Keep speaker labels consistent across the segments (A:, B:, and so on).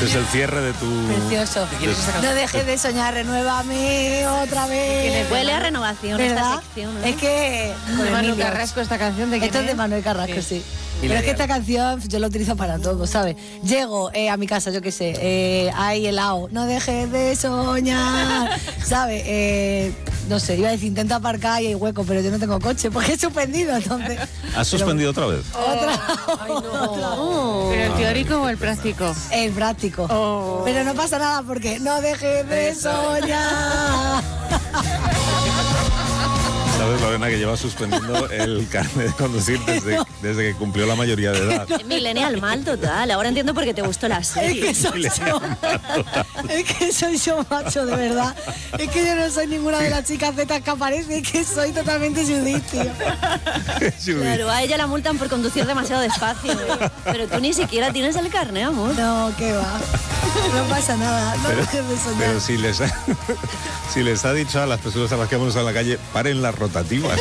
A: Ese es el cierre de tu...
B: Precioso. No dejes de soñar, renuévame otra vez.
C: Huele a renovación esta sección, ¿no?
B: Es que...
D: Con Manuel Carrasco, esta canción de quién
B: Esto es de Manuel Carrasco, sí.
E: Y
B: Pero es que esta canción yo la utilizo para todo, ¿sabes? Llego a mi casa, yo qué sé, hay helado, no dejes de soñar, ¿sabes? No sé, iba a decir, intento aparcar y hay hueco, pero yo no tengo coche porque he suspendido, entonces...
A: ¿Has suspendido otra vez?
D: ¿Pero el teórico o el práctico?
B: El práctico. Pero no pasa nada porque no dejes de soñar.
A: ¿Sabes, Lorena, que lleva suspendiendo el carnet de conducir desde que cumplió la mayoría de edad?
C: Millennial mal total. Ahora entiendo por qué te gustó la serie.
B: Es que soy yo, macho, de verdad. Es que yo no soy ninguna de las chicas zetas que aparece, es que soy totalmente Judith, tío.
C: Claro, a ella la multan por conducir demasiado despacio. Pero tú ni siquiera tienes el carnet, amor.
B: No, qué va. No pasa nada, no dejes de soñar.
A: Pero si les ha dicho a las personas a las que vamos a la calle, paren las rotativas.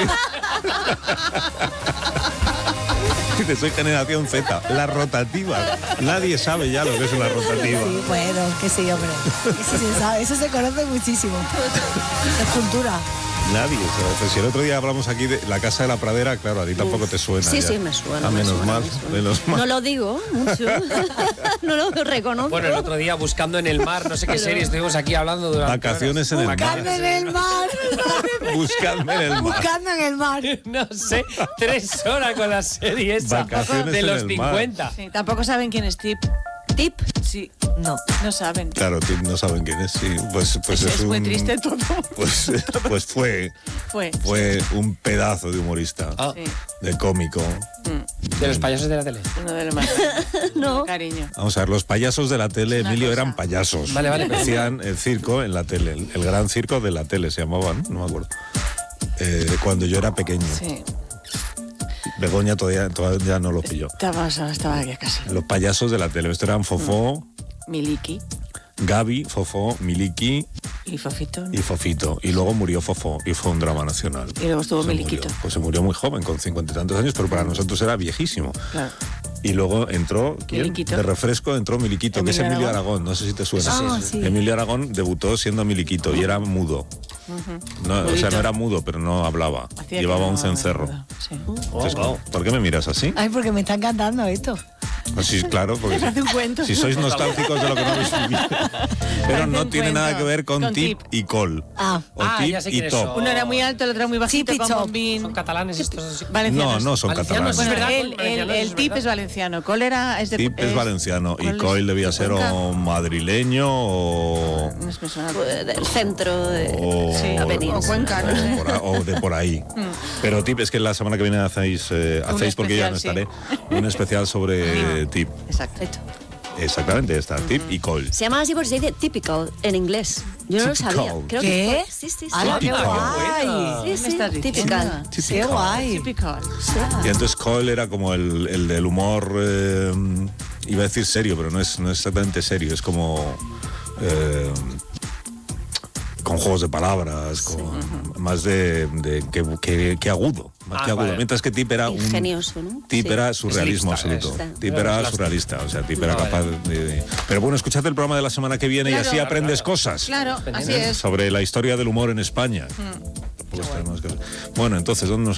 A: Soy generación Z, las rotativas. Nadie sabe ya lo que es una rotativa.
B: Sí, bueno, que sí, hombre. Eso se sabe, eso se conoce muchísimo. Es cultura.
A: Nadie sabe. Pues si el otro día hablamos aquí de la Casa de la Pradera, claro, a ti tampoco te suena.
C: Sí,
A: ya.
C: sí, me suena.
A: Menos mal.
C: No lo digo mucho. No lo reconozco.
E: Bueno, el otro día Buscando en el Mar, no sé qué serie estuvimos aquí hablando durante
A: Vacaciones en el mar.
B: Buscando en el mar.
A: Buscadme en el mar.
B: Buscando en el mar.
E: No sé, 3 horas con la serie esa
A: Vacaciones
E: de
A: en
E: los
A: el mar.
E: 50.
D: Sí, tampoco saben quién es Tip.
C: ¿Tip?
D: Sí. No saben.
A: Claro, no saben quién es, sí. Pues
D: es muy triste todo.
A: Pues fue un pedazo de humorista,
D: Sí.
A: de cómico.
E: De los payasos de la tele.
D: Uno de los más.
C: No.
D: Cariño.
A: Vamos a ver, los payasos de la tele,
D: Una
A: Emilio,
D: cosa.
A: eran payasos.
E: Vale.
A: Hacían el circo en la tele, el gran circo de la tele se llamaba, no me acuerdo. Cuando yo era pequeño.
D: Sí.
A: Begoña todavía no lo pilló.
D: Estaba aquí casi.
A: Los payasos de la tele, estos eran Fofó,
D: Miliki
A: Gaby, Fofó, Miliki
D: y Fofito.
A: y Fofito. Y luego murió Fofó y fue un drama nacional.
D: Y luego estuvo
A: Se
D: Miliquito.
A: murió. Pues se murió muy joven, con 50 y tantos años, pero para nosotros era viejísimo.
D: Claro.
A: Y luego entró, ¿quién?
D: Miliquito.
A: De refresco entró Miliquito, que es
D: Emilio
A: Emilio Aragón. No sé si te suena.
B: Ah, sí.
A: Emilio Aragón debutó siendo Miliquito y era mudo. No, o sea, no era mudo, pero no hablaba.
D: Hacía
A: Llevaba
D: que
A: un
D: no-
A: cencerro.
D: Sí.
A: Entonces, ¿por qué me miras así?
B: Ay, porque me está encantando esto.
A: Pues sí, claro, porque
D: Hace un cuento.
A: si sois nostálgicos de lo que no habéis vivido. Pero no
D: un
A: tiene
D: cuento.
A: nada que ver con
D: Con
A: tip y col.
B: Ah.
A: O
E: Ah,
A: tip
E: ya sé
A: y
E: quiénes
A: top.
E: son.
D: Uno era muy alto, el otro era muy bajito,
B: Tip y
D: con
B: top.
D: bombín.
E: Son catalanes estos.
D: Valencianos.
A: No son
E: Valencianos,
A: catalanes.
E: es verdad.
D: El Tip es valenciano. Col era... Es de,
A: Tip es valenciano y
D: ¿cuál es?
A: Coil debía ser
D: Cuenca.
A: o madrileño o...
D: No es que suena-
C: Del centro de
D: Sí,
C: la
D: o
C: península.
D: Cuenca, no sé.
A: o de por ahí. Pero Tip es que la semana que viene hacéis porque yo ya no
D: especial,
A: estaré, un especial sobre Tip.
D: Exacto.
A: Exactamente, está Tip y Coil.
C: Se llama así porque se dice typical en inglés. Yo no lo
A: Typical.
C: sabía. Creo
B: ¿Qué?
C: que sí.
B: ¡Hala, qué
A: Typical.
B: guay!
C: Sí,
D: ¿Me estás diciendo?
C: typical.
B: ¡Qué guay!
D: Typical.
A: Y entonces Coil era como el del humor, iba a decir serio, pero no es exactamente serio, es como... con juegos de palabras, con más de que agudo, más que agudo.
E: Vale.
A: Mientras que Tip era
C: Ingenioso, ¿no?
A: Tip
C: Sí.
A: era surrealismo
E: Slipstar,
A: absoluto.
C: eso.
A: Tip
E: Era
A: era
E: slapstick.
A: surrealista, o sea, Tip era
E: Vale.
A: capaz de... Pero bueno, escuchad el programa de la semana que viene y
D: Claro.
A: así aprendes cosas.
D: Claro, así es.
A: Sobre la historia del humor en España. Pues tenemos que- Bueno, entonces, ¿dónde nos